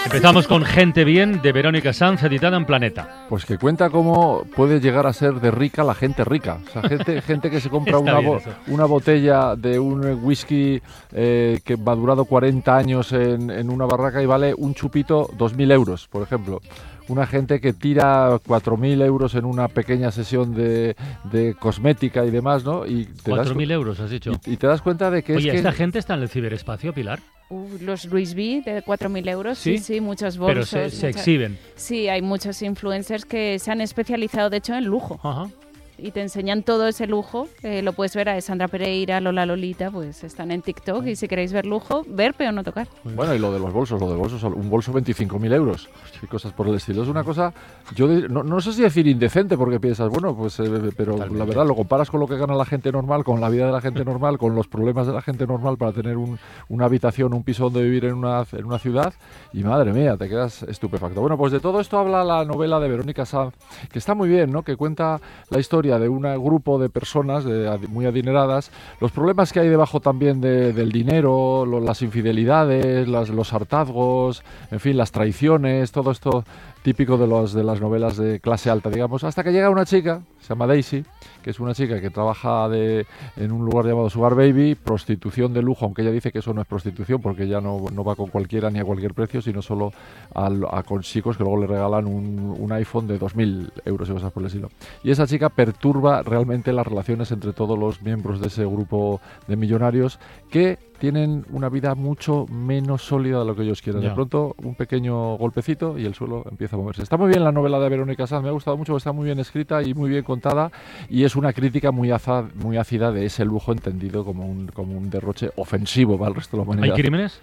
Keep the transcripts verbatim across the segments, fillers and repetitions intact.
Empezamos con Gente Bien, de Verónica Sanz, editada en Planeta. Pues que cuenta cómo puede llegar a ser de rica la gente rica. O sea, gente, gente que se compra una, bo una botella de un whisky eh, que va durado cuarenta años en, en una barraca y vale un chupito dos mil euros, por ejemplo. Una gente que tira cuatro mil euros en una pequeña sesión de, de cosmética y demás, ¿no? cuatro mil euros, has dicho. Y, y te das cuenta de que Oye, es que... ¿esta gente está en el ciberespacio, Pilar? Uh, los Louis V de cuatro mil euros, sí, sí, sí, muchos bolsos. Pero se, se muchas... exhiben. Sí, hay muchos influencers que se han especializado, de hecho, en lujo. Ajá. Y te enseñan todo ese lujo, eh, lo puedes ver a Sandra Pereira, Lola Lolita, pues están en TikTok y si queréis ver lujo, ver pero no tocar. Bueno, y lo de los bolsos, lo de bolsos, un bolso veinticinco mil euros y cosas por el estilo. Es una cosa, yo de, no, no sé si decir indecente porque piensas, bueno, pues, eh, pero Totalmente. La verdad lo comparas con lo que gana la gente normal, con la vida de la gente normal, con los problemas de la gente normal para tener un, una habitación, un piso donde vivir en una, en una ciudad y madre mía, te quedas estupefacto. Bueno, pues de todo esto habla la novela de Verónica Sanz, que está muy bien, ¿no? Que cuenta la historia de un grupo de personas de, muy adineradas, los problemas que hay debajo también de, del dinero, lo, las infidelidades, las, los hartazgos, en fin, las traiciones, todo esto típico de, los, de las novelas de clase alta, digamos, hasta que llega una chica, se llama Daisy, que es una chica que trabaja de, en un lugar llamado Sugar Baby, prostitución de lujo, aunque ella dice que eso no es prostitución porque ella no, no va con cualquiera ni a cualquier precio, sino solo a, a con chicos que luego le regalan un, un iPhone de dos mil euros y cosas por el estilo. Y esa chica perturba realmente las relaciones entre todos los miembros de ese grupo de millonarios que tienen una vida mucho menos sólida de lo que ellos quieren. Yeah. De pronto, un pequeño golpecito y el suelo empieza a moverse. Está muy bien la novela de Verónica Sanz, me ha gustado mucho, está muy bien escrita y muy bien contada y es una crítica muy, aza, muy ácida de ese lujo entendido como un, como un derroche ofensivo para el resto de la humanidad. ¿Hay crímenes?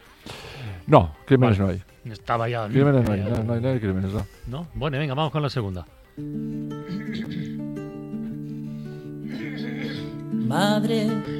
No, crímenes vale. no hay. Estaba ya... Crímenes no hay, no, no, hay, no hay crímenes, no. ¿No? Bueno, venga, vamos con la segunda. Madre,